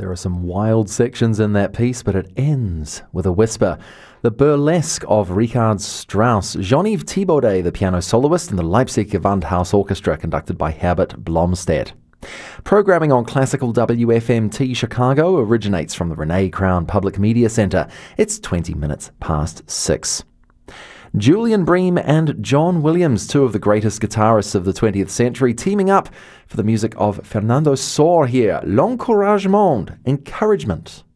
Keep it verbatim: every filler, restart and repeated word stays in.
There are some wild sections in that piece, but it ends with a whisper. The burlesque of Richard Strauss, Jean-Yves Thibaudet, the piano soloist, and the Leipzig Gewandhaus Orchestra, conducted by Herbert Blomstedt. Programming on Classical W F M T Chicago originates from the Renee Crown Public Media Center. It's twenty minutes past six. Julian Bream and John Williams, two of the greatest guitarists of the twentieth century, teaming up for the music of Fernando Sor here. L'encouragement, encouragement.